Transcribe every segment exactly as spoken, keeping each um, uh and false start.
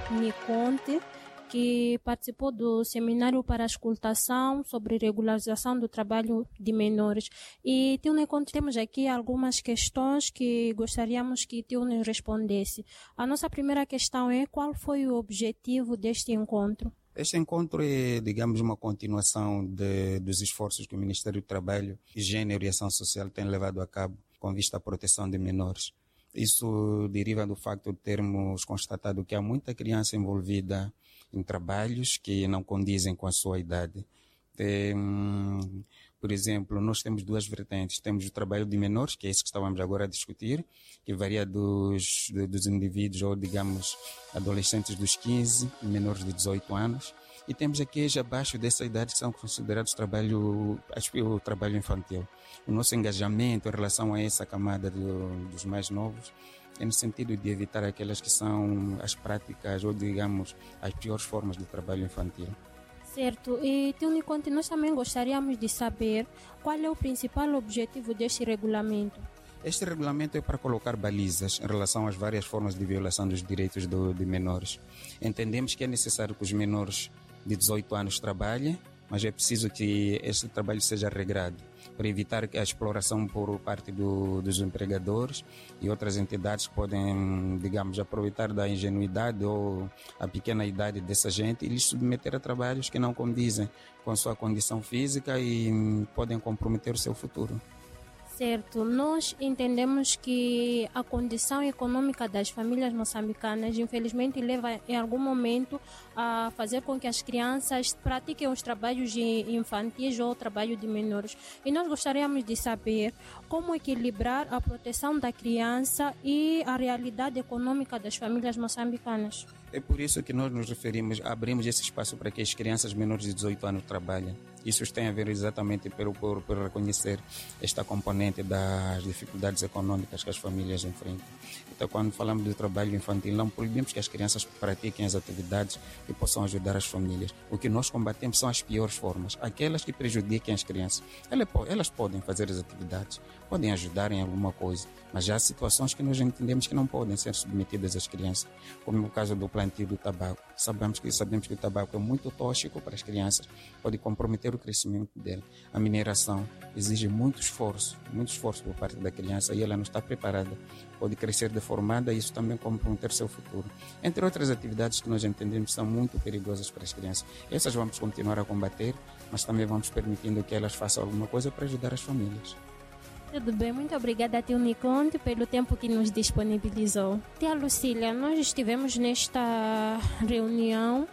Niconte, que participou do seminário para a escutação sobre regularização do trabalho de menores. E, Tio Niconte, temos aqui algumas questões que gostaríamos que Tio nos respondesse. A nossa primeira questão é: qual foi o objetivo deste encontro? Este encontro é, digamos, uma continuação de, dos esforços que o Ministério do Trabalho, Gênero e Ação Social tem levado a cabo com vista à proteção de menores. Isso deriva do facto de termos constatado que há muita criança envolvida em trabalhos que não condizem com a sua idade. Tem, por exemplo, nós temos duas vertentes. Temos o trabalho de menores, que é isso que estávamos agora a discutir, que varia dos, dos indivíduos, ou digamos, adolescentes dos quinze, menores de dezoito anos. E temos aqueles abaixo dessa idade que são considerados trabalho, acho que o trabalho infantil. O nosso engajamento em relação a essa camada do, dos mais novos é no sentido de evitar aquelas que são as práticas, ou digamos, as piores formas de trabalho infantil. Certo. E, Tio Niconte, nós também gostaríamos de saber qual é o principal objetivo deste regulamento. Este regulamento é para colocar balizas em relação às várias formas de violação dos direitos do, de menores. Entendemos que é necessário que os menores de dezoito anos trabalhem, mas é preciso que esse trabalho seja regrado, para evitar a exploração por parte do, dos empregadores e outras entidades que podem, digamos, aproveitar da ingenuidade ou a pequena idade dessa gente e lhes submeter a trabalhos que não condizem com a sua condição física e podem comprometer o seu futuro. Certo. Nós entendemos que a condição econômica das famílias moçambicanas, infelizmente, leva em algum momento a fazer com que as crianças pratiquem os trabalhos infantis ou o trabalho de menores. E nós gostaríamos de saber como equilibrar a proteção da criança e a realidade econômica das famílias moçambicanas. É por isso que nós nos referimos, abrimos esse espaço para que as crianças menores de dezoito anos trabalhem. Isso tem a ver exatamente por, por, por reconhecer esta componente das dificuldades econômicas que as famílias enfrentam. Então, quando falamos do trabalho infantil, não proibimos que as crianças pratiquem as atividades que possam ajudar as famílias. O que nós combatemos são as piores formas, aquelas que prejudiquem as crianças. Elas, elas podem fazer as atividades, podem ajudar em alguma coisa, mas já há situações que nós entendemos que não podem ser submetidas às crianças, como o caso do plantio do tabaco. Sabemos que, sabemos que o tabaco é muito tóxico para as crianças, pode comprometer o crescimento dela. A mineração exige muito esforço, muito esforço por parte da criança e ela não está preparada. Pode crescer deformada e isso também comprometer seu futuro. Entre outras atividades que nós entendemos que são muito perigosas para as crianças. Essas vamos continuar a combater, mas também vamos permitindo que elas façam alguma coisa para ajudar as famílias. Tudo bem, muito obrigada, Tio Niconte, pelo tempo que nos disponibilizou. Tia Lucília, nós estivemos nesta reunião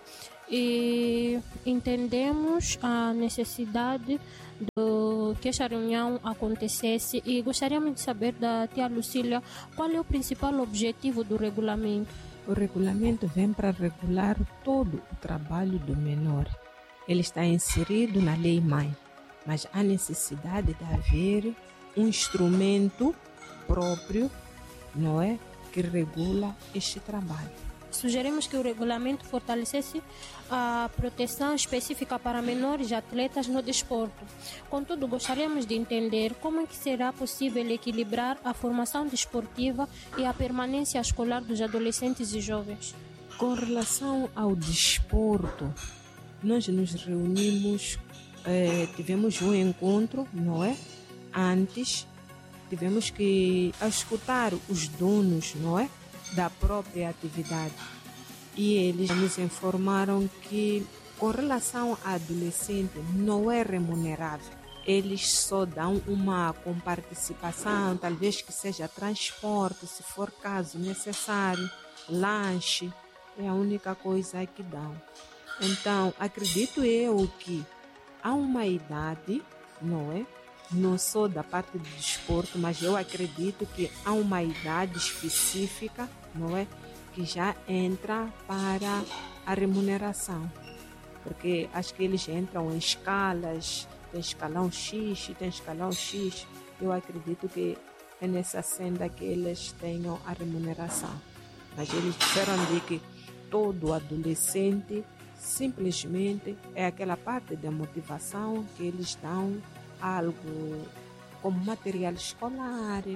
e entendemos a necessidade do que esta reunião acontecesse e gostaríamos de saber da Tia Lucília qual é o principal objetivo do regulamento. O regulamento vem para regular todo o trabalho do menor. Ele está inserido na Lei-Mãe, mas há necessidade de haver um instrumento próprio, não é, que regula este trabalho. Sugerimos que o regulamento fortalecesse a proteção específica para menores atletas no desporto. Contudo, gostaríamos de entender como é que será possível equilibrar a formação desportiva e a permanência escolar dos adolescentes e jovens. Com relação ao desporto, nós nos reunimos, eh, tivemos um encontro, não é? Antes, tivemos que escutar os donos, não é, da própria atividade. E eles nos informaram que, com relação a adolescente, não é remunerável. Eles só dão uma comparticipação, talvez que seja transporte, se for caso necessário, lanche, é a única coisa que dão. Então, acredito eu que há uma idade, não é? Não sou da parte do desporto, mas eu acredito que há uma idade específica, não é, que já entra para a remuneração. Porque acho que eles entram em escalas, tem escalão X, tem escalão X. Eu acredito que é nessa senda que eles tenham a remuneração. Mas eles disseram de que todo adolescente simplesmente é aquela parte da motivação que eles dão algo como material escolar,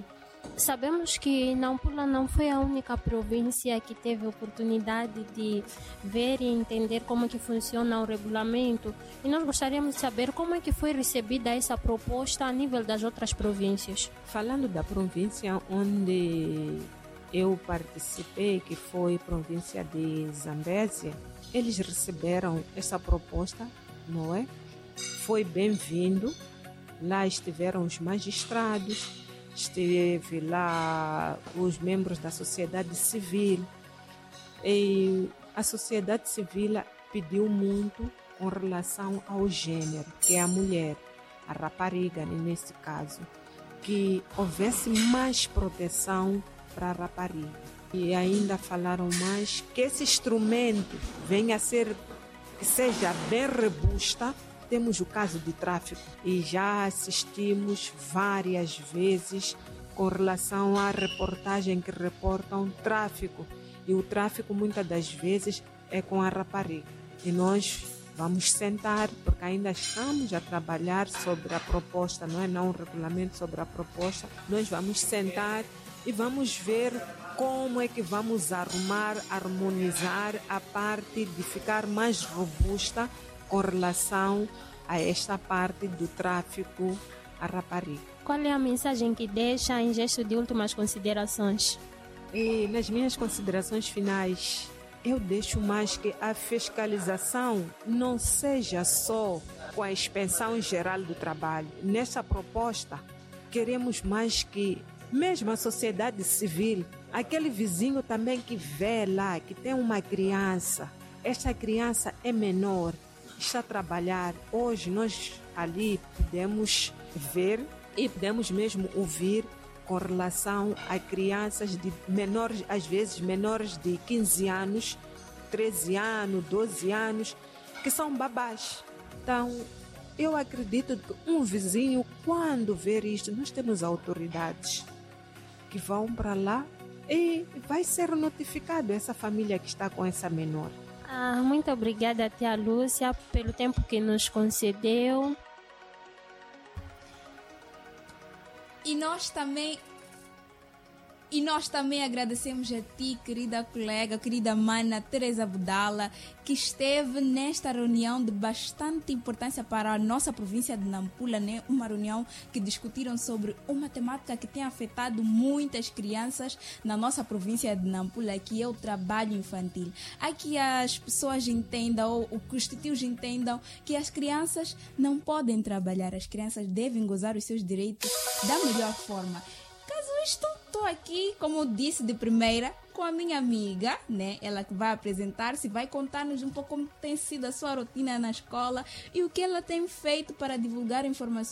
Sabemos que Nampula não foi a única província que teve a oportunidade de ver e entender como é que funciona o regulamento, e nós gostaríamos de saber como é que foi recebida essa proposta a nível das outras províncias. Falando da província onde eu participei, que foi a província de Zambésia, eles receberam essa proposta, não é? Foi bem-vindo. Lá estiveram os magistrados, esteve lá os membros da sociedade civil, e a sociedade civil pediu muito com relação ao gênero, que é a mulher, a rapariga, nesse caso, que houvesse mais proteção para a rapariga. E ainda falaram mais que esse instrumento venha a ser, que seja bem robusta. Temos o caso de tráfico e já assistimos várias vezes com relação à reportagem que reportam tráfico. E o tráfico muitas das vezes é com a rapariga. E nós vamos sentar, porque ainda estamos a trabalhar sobre a proposta, não é não o regulamento, sobre a proposta. Nós vamos sentar e vamos ver como é que vamos arrumar, harmonizar a parte de ficar mais robusta com relação a esta parte do tráfico à rapariga. Qual é a mensagem que deixa em gesto de últimas considerações? E nas minhas considerações finais, eu deixo mais que a fiscalização não seja só com a inspeção geral do trabalho. Nessa proposta, queremos mais que mesmo a sociedade civil, aquele vizinho também que vê lá, que tem uma criança, esta criança é menor, está a trabalhar. Hoje nós ali podemos ver e podemos mesmo ouvir com relação a crianças de menores, às vezes menores de quinze anos, treze anos, doze anos, que são babás. Então, eu acredito que um vizinho, quando ver isto, nós temos autoridades que vão para lá e vai ser notificado essa família que está com essa menor. Ah, muito obrigada, tia Lúcia, pelo tempo que nos concedeu. E nós também E nós também agradecemos a ti, querida colega, querida mana Teresa Budala, que esteve nesta reunião de bastante importância para a nossa província de Nampula, né? Uma reunião que discutiram sobre uma temática que tem afetado muitas crianças na nossa província de Nampula, que é o trabalho infantil. Aqui as pessoas entendam, ou que os titios entendam, que as crianças não podem trabalhar, as crianças devem gozar os seus direitos da melhor forma. Caso isto, estou aqui, como disse de primeira, com a minha amiga, né? Ela que vai apresentar-se, vai contar-nos um pouco como tem sido a sua rotina na escola e o que ela tem feito para divulgar informações